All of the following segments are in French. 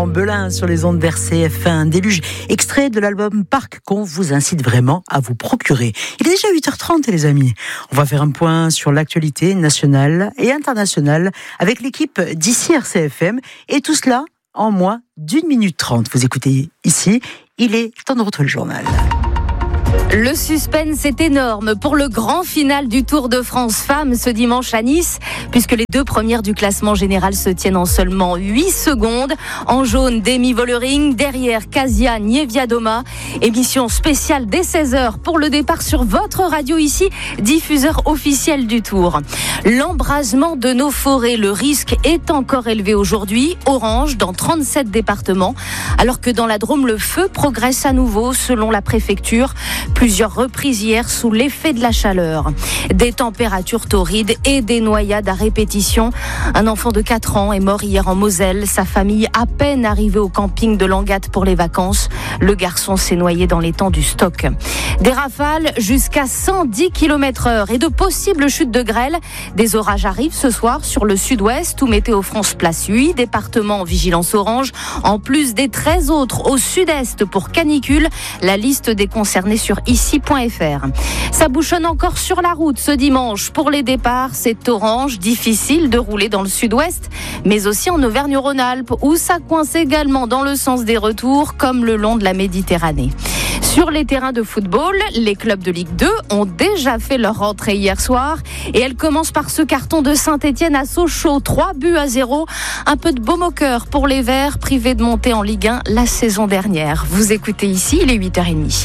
en Belin sur les ondes d'RCF1, un déluge extrait de l'album Parc qu'on vous incite vraiment à vous procurer. Il est déjà 8h30 les amis. On va faire un point sur l'actualité nationale et internationale avec l'équipe d'ici RCFM et tout cela en moins d'1 minute 30. Vous écoutez ici, il est temps de retrouver le journal. Le suspense est énorme pour le grand final du Tour de France Femmes ce dimanche à Nice, puisque les 2 premières du classement général se tiennent en seulement 8 secondes. En jaune, Demi Vollering, derrière Kasia Niewiadoma. Émission spéciale dès 16h pour le départ sur votre radio ici, diffuseur officiel du Tour. L'embrasement de nos forêts, le risque est encore élevé aujourd'hui, orange dans 37 départements, alors que dans la Drôme, le feu progresse à nouveau selon la préfecture. Plusieurs reprises hier sous l'effet de la chaleur. Des températures torrides et des noyades à répétition. Un enfant de 4 ans est mort hier en Moselle. Sa famille à peine arrivée au camping de Langatte pour les vacances. Le garçon s'est noyé dans l'étang du Stock. Des rafales jusqu'à 110 km/h et de possibles chutes de grêle. Des orages arrivent ce soir sur le sud-ouest où Météo France place 8 départements en vigilance orange. En plus des 13 autres au sud-est pour canicule. La liste des concernés sur ici.fr. Ça bouchonne encore sur la route ce dimanche. Pour les départs, c'est orange, difficile de rouler dans le sud-ouest, mais aussi en Auvergne-Rhône-Alpes, où ça coince également dans le sens des retours, comme le long de la Méditerranée. Sur les terrains de football, les clubs de Ligue 2 ont déjà fait leur rentrée hier soir et elle commence par ce carton de Saint-Etienne à Sochaux, 3-0. Un peu de baume au cœur pour les Verts, privés de monter en Ligue 1 la saison dernière. Vous écoutez ici, il est 8h30.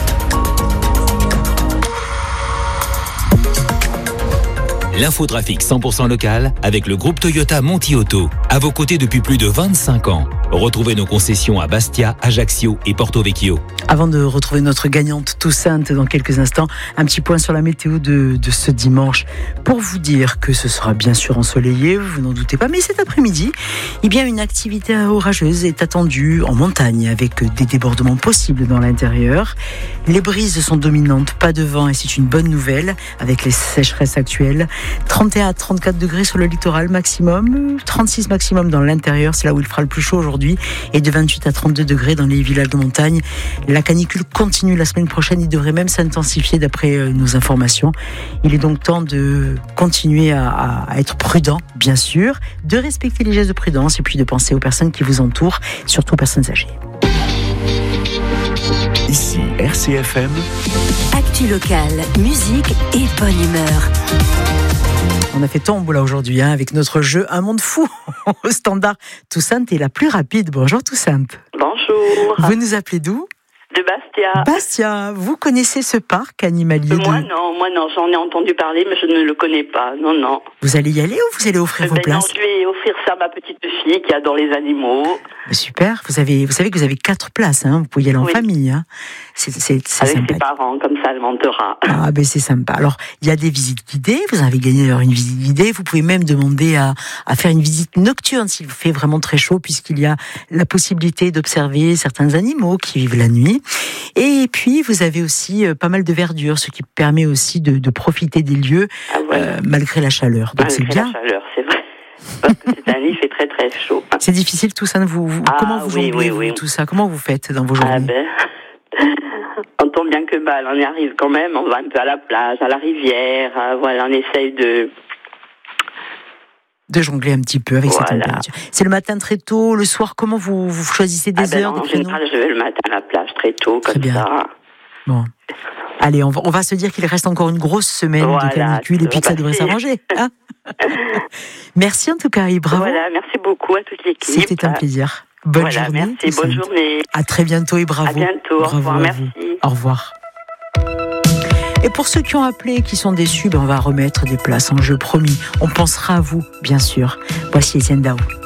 L'infotrafic 100% local avec le groupe Toyota Monti Auto. À vos côtés depuis plus de 25 ans. Retrouvez nos concessions à Bastia, Ajaccio et Porto Vecchio. Avant de retrouver notre gagnante Toussaint dans quelques instants, un petit point sur la météo de ce dimanche. Pour vous dire que ce sera bien sûr ensoleillé, vous n'en doutez pas, mais cet après-midi, eh bien, une activité orageuse est attendue en montagne avec des débordements possibles dans l'intérieur. Les brises sont dominantes, pas de vent et c'est une bonne nouvelle avec les sécheresses actuelles. 31 à 34 degrés sur le littoral maximum, 36 maximum dans l'intérieur, c'est là où il fera le plus chaud aujourd'hui, et de 28 à 32 degrés dans les villages de montagne. La canicule continue la semaine prochaine, il devrait même s'intensifier d'après nos informations. Il est donc temps de continuer à être prudent, bien sûr, de respecter les gestes de prudence et puis de penser aux personnes qui vous entourent, surtout aux personnes âgées. Ici RCFM. Actu locale, musique et bonne humeur. On a fait tombola aujourd'hui avec notre jeu Un monde fou au standard. Toussaint est la plus rapide. Bonjour Toussaint. Bonjour. Vous nous appelez d'où ? De Bastia. Bastia, vous connaissez ce parc animalier Moi non, j'en ai entendu parler, mais je ne le connais pas. Non. Vous allez y aller ou vous allez offrir vos places ? Non, je vais offrir ça à ma petite fille qui adore les animaux. Super, vous savez que vous avez 4 places, hein. Vous pouvez y aller en famille. Hein. C'est avec sympa. ses parents, comme ça elle montera. Ah ben c'est sympa. Alors, il y a des visites guidées, vous avez gagné alors une visite guidée, vous pouvez même demander à faire une visite nocturne s'il fait vraiment très chaud, puisqu'il y a la possibilité d'observer certains animaux qui vivent la nuit. Et puis, vous avez aussi pas mal de verdure, ce qui permet aussi de profiter des lieux malgré la chaleur. Donc c'est bien. La chaleur, c'est vrai. Parce que cette année, il fait très très chaud. C'est difficile tout ça, comment vous jonglez tout ça ? Comment vous faites dans vos journées ? On tombe bien que mal, on y arrive quand même, on va un peu à la plage, à la rivière, on essaye de jongler un petit peu avec cette température. C'est le matin très tôt, le soir, comment vous choisissez des heures, en général, je vais le matin à la plage très tôt, comme bien. Ça. Bon. Allez, on va se dire qu'il reste encore une grosse semaine de canicule et puis que ça devrait s'arranger. Hein. Merci en tout cas et bravo. Merci beaucoup à toute l'équipe. C'était un plaisir. Bonne journée. Merci, bonne journée. À très bientôt et bravo. À bientôt, bravo, au revoir, merci. Au revoir. Et pour ceux qui ont appelé et qui sont déçus, on va remettre des places en jeu, promis. On pensera à vous, bien sûr. Voici Etienne Daou.